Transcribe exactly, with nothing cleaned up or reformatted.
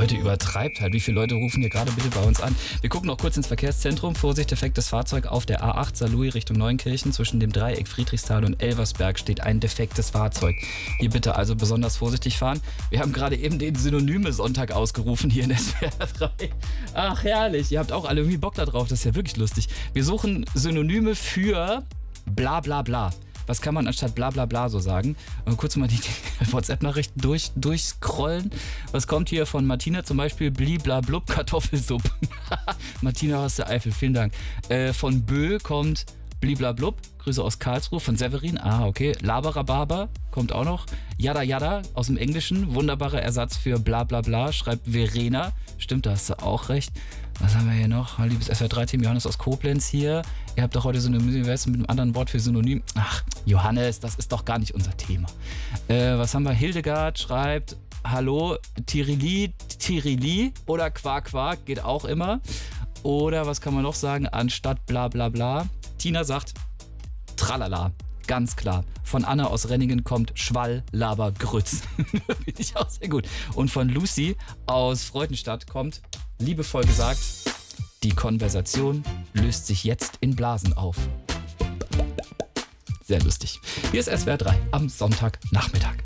Leute, übertreibt halt. Wie viele Leute rufen hier gerade bitte bei uns an? Wir gucken noch kurz ins Verkehrszentrum. Vorsicht, defektes Fahrzeug auf der A acht Saarlouis Richtung Neunkirchen. Zwischen dem Dreieck Friedrichsthal und Elversberg steht ein defektes Fahrzeug. Hier bitte also besonders vorsichtig fahren. Wir haben gerade eben den Synonyme-Sonntag ausgerufen hier in S W R drei. Ach, herrlich. Ihr habt auch alle irgendwie Bock da drauf. Das ist ja wirklich lustig. Wir suchen Synonyme für bla bla bla. Was kann man anstatt bla bla bla so sagen? Mal kurz mal die WhatsApp-Nachrichten durch, durchscrollen. Was kommt hier von Martina zum Beispiel? Bliblablub Kartoffelsuppe. Martina aus der Eifel, vielen Dank. Äh, von Bö kommt Bliblablub. Grüße aus Karlsruhe. Von Severin, ah okay. Laberababer kommt auch noch. Yada Yada aus dem Englischen. Wunderbarer Ersatz für bla bla bla, schreibt Verena. Stimmt, da hast du auch recht. Was haben wir hier noch? Liebes S W R drei Team, Johannes aus Koblenz hier. Ihr habt doch heute Synonym mit einem anderen Wort für Synonym. Ach, Johannes, das ist doch gar nicht unser Thema. Äh, was haben wir? Hildegard schreibt, hallo, Tirili, Tirili oder Quark Quark, geht auch immer. Oder was kann man noch sagen, anstatt bla bla bla. Tina sagt, tralala. Ganz klar. Von Anna aus Renningen kommt Schwall, Laber, Grütz. Finde ich auch sehr gut. Und von Lucy aus Freudenstadt kommt, liebevoll gesagt, die Konversation löst sich jetzt in Blasen auf. Sehr lustig. Hier ist S W R drei am Sonntagnachmittag.